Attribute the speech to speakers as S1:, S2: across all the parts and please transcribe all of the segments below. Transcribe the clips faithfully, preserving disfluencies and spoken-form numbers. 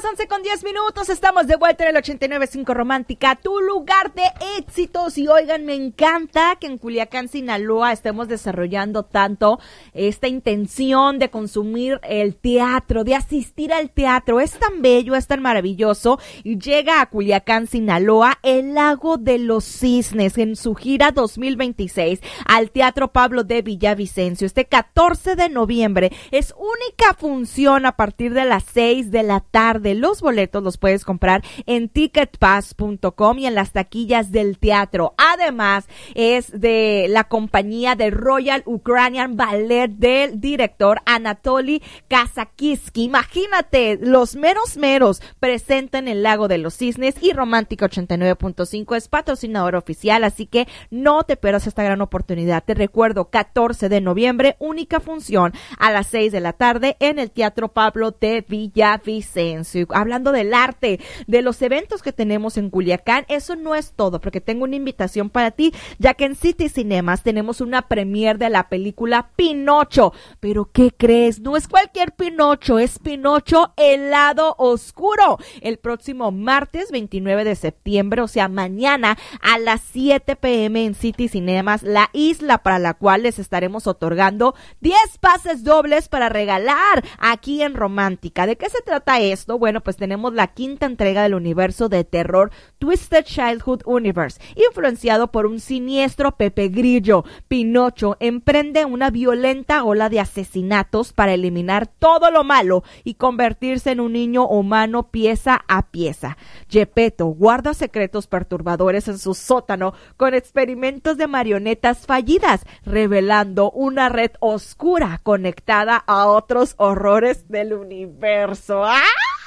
S1: once con diez minutos, estamos de vuelta en el ochenta y nueve punto cinco Romántica, tu lugar de éxitos. Y oigan, me encanta que en Culiacán, Sinaloa, estemos desarrollando tanto esta intención de consumir el teatro, de asistir al teatro. Es tan bello, es tan maravilloso. Y llega a Culiacán, Sinaloa, el Lago de los Cisnes en su gira dos mil veintiséis al Teatro Pablo de Villavicencio. Este catorce de noviembre es única función a partir de las seis de la tarde. Los boletos los puedes comprar en ticket pass punto com y en las taquillas del teatro. Además, es de la compañía de Royal Ukrainian Ballet del director Anatoly Kazakiski. Imagínate, los meros meros presentan el Lago de los Cisnes y Romántica ochenta y nueve punto cinco es patrocinador oficial, así que no te pierdas esta gran oportunidad. Te recuerdo, catorce de noviembre, única función a las seis de la tarde en el Teatro Pablo de Villavicencio. Hablando del arte, de los eventos que tenemos en Culiacán, eso no es todo, porque tengo una invitación para ti, ya que en City Cinemas tenemos una premier de la película Pinocho. Pero ¿qué crees? No es cualquier Pinocho, es Pinocho el lado oscuro. El próximo martes veintinueve de septiembre, o sea, mañana a las siete pe eme en City Cinemas, La Isla, para la cual les estaremos otorgando diez pases dobles para regalar aquí en Romántica. ¿De qué se trata esto? Bueno, pues tenemos la quinta entrega del universo de terror Twisted Childhood Universe, influenciado por un siniestro Pepe Grillo. Pinocho emprende una violenta ola de asesinatos para eliminar todo lo malo y convertirse en un niño humano pieza a pieza. Geppetto guarda secretos perturbadores en su sótano con experimentos de marionetas fallidas, revelando una red oscura conectada a otros horrores del universo. ¡Ah!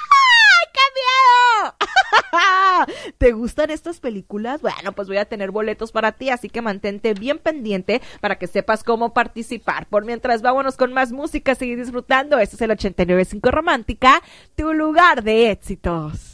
S1: ¡Qué miedo! ¿Te gustan estas películas? Bueno, pues voy a tener boletos para ti, así que mantente bien pendiente para que sepas cómo participar. Por mientras, vámonos con más música, seguir disfrutando. Este es el ochenta y nueve punto cinco Romántica, tu lugar de éxitos.